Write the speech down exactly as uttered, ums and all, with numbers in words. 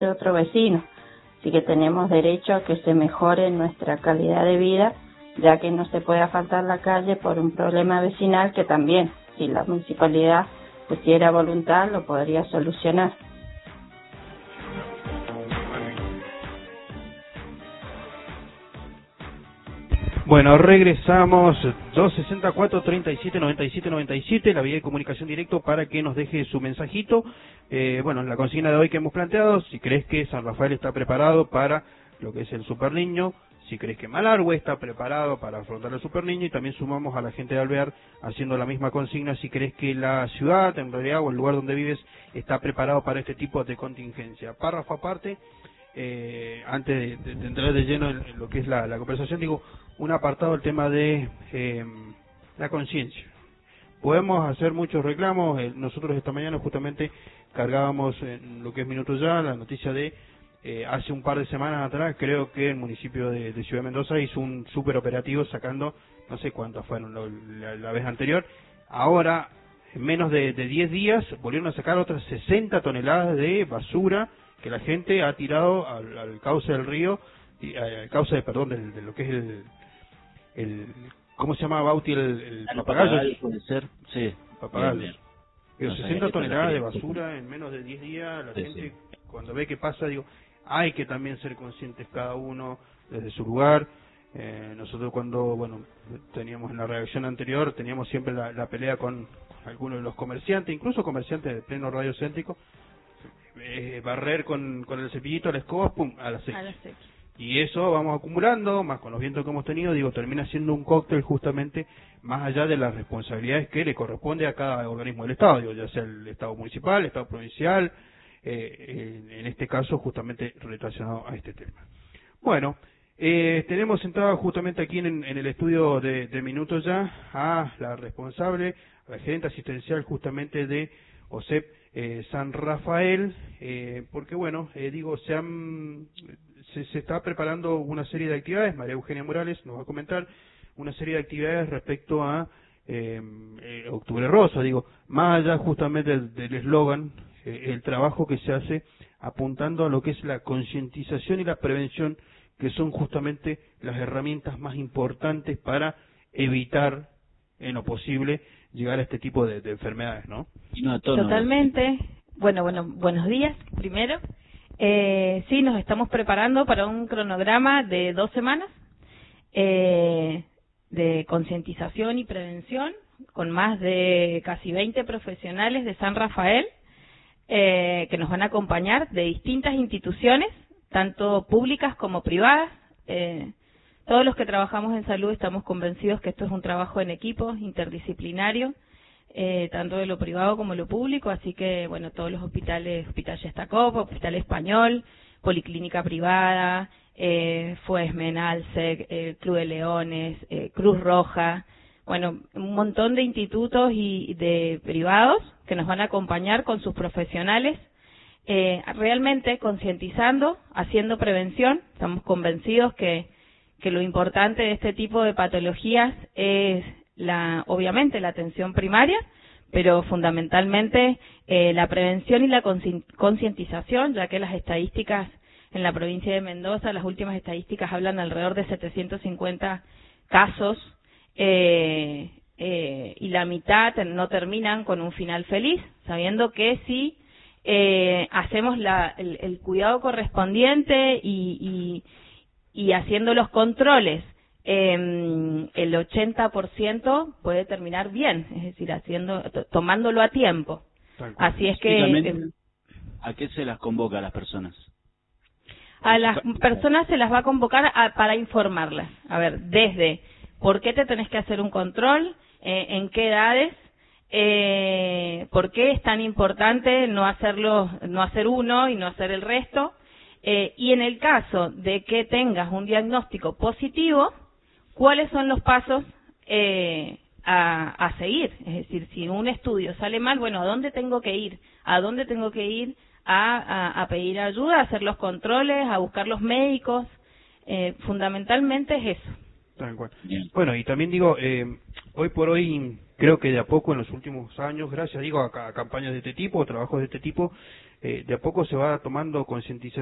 de otro vecino. Así que tenemos derecho a que se mejore nuestra calidad de vida, ya que no se puede asfaltar la calle por un problema vecinal que también, si la municipalidad pusiera voluntad, lo podría solucionar. Bueno, regresamos, dos sesenta y cuatro, treinta y siete, noventa y siete, noventa y siete, la vía de comunicación directo para que nos deje su mensajito. Eh, bueno, la consigna de hoy que hemos planteado, si crees que San Rafael está preparado para lo que es el Super Niño, si crees que Malargüe está preparado para afrontar el Super Niño, y también sumamos a la gente de Alvear haciendo la misma consigna, si crees que la ciudad, en realidad, o el lugar donde vives, está preparado para este tipo de contingencia. Párrafo aparte, eh, antes de, de, de entrar de lleno en, en lo que es la, la conversación, digo, un apartado el tema de eh, la conciencia. Podemos hacer muchos reclamos. Eh, nosotros esta mañana justamente cargábamos en lo que es Minuto Ya la noticia de eh, hace un par de semanas atrás, creo que el municipio de, de Ciudad Mendoza hizo un super operativo sacando, no sé cuántas fueron lo, la, la vez anterior. Ahora, en menos de, de diez días, volvieron a sacar otras sesenta toneladas de basura que la gente ha tirado al, al cauce del río, y, al cauce, de, perdón, de, de lo que es el el ¿cómo se llama, Bauti? El, el papagayo. papagayo puede ser, sí. Papagayo. Pero No sesenta toneladas de basura en menos de diez días, la sí, gente sí. Cuando ve que pasa, digo, hay que también ser conscientes cada uno desde su lugar. Eh, nosotros cuando, bueno, teníamos en la redacción anterior, teníamos siempre la, la pelea con algunos de los comerciantes, incluso comerciantes de pleno radio céntrico, eh, barrer con, con el cepillito, la escoba, pum, a la sequía. Y eso vamos acumulando, más con los vientos que hemos tenido, digo, termina siendo un cóctel justamente más allá de las responsabilidades que le corresponde a cada organismo del Estado, digo, ya sea el Estado municipal, el Estado provincial, eh, en, en este caso justamente relacionado a este tema. Bueno, eh, tenemos sentada justamente aquí en, en el estudio de, de Minuto Ya a la responsable, a la gerente asistencial justamente de O S E P eh, San Rafael, eh, porque bueno, eh, digo, se han... Se, se está preparando una serie de actividades. María Eugenia Morales nos va a comentar una serie de actividades respecto a eh, eh, Octubre Rosa, digo, más allá justamente del eslogan, eh, el trabajo que se hace apuntando a lo que es la concientización y la prevención, que son justamente las herramientas más importantes para evitar, en lo posible, llegar a este tipo de, de enfermedades, ¿no? Totalmente. Bueno, bueno, buenos días, primero. Eh, sí, nos estamos preparando para un cronograma de dos semanas eh, de concientización y prevención con más de casi veinte profesionales de San Rafael eh, que nos van a acompañar de distintas instituciones, tanto públicas como privadas. Eh, todos los que trabajamos en salud estamos convencidos que esto es un trabajo en equipo, interdisciplinario, Eh, tanto de lo privado como lo público, así que, bueno, todos los hospitales, Hospital Yestacopo, Hospital Español, Policlínica Privada, eh, Fuesmen, Alsec, eh, Club de Leones, eh, Cruz Roja, bueno, un montón de institutos y de privados que nos van a acompañar con sus profesionales, eh, realmente concientizando, haciendo prevención. Estamos convencidos que, que lo importante de este tipo de patologías es La, obviamente la atención primaria, pero fundamentalmente eh, la prevención y la concientización, ya que las estadísticas en la provincia de Mendoza, las últimas estadísticas hablan de alrededor de setecientos cincuenta casos eh, eh, y la mitad no terminan con un final feliz, sabiendo que si eh, hacemos la, el, el cuidado correspondiente y, y, y haciendo los controles, Eh, el ochenta por ciento puede terminar bien, es decir, haciendo, tomándolo a tiempo. Así es que eh, ¿a qué se las convoca a las personas? A las personas se las va a convocar a, para informarlas. A ver, desde por qué te tenés que hacer un control, eh, en qué edades, eh, por qué es tan importante no hacerlo, no hacer uno y no hacer el resto, eh, y en el caso de que tengas un diagnóstico positivo, ¿cuáles son los pasos eh, a, a seguir? Es decir, si un estudio sale mal, bueno, ¿a dónde tengo que ir? ¿A dónde tengo que ir a, a, a pedir ayuda, a hacer los controles, a buscar los médicos? Eh, fundamentalmente es eso. Tal cual. Bueno, y también digo, eh, hoy por hoy, creo que de a poco en los últimos años, gracias, digo, a, a campañas de este tipo, trabajos de este tipo, eh, de a poco se va tomando concientización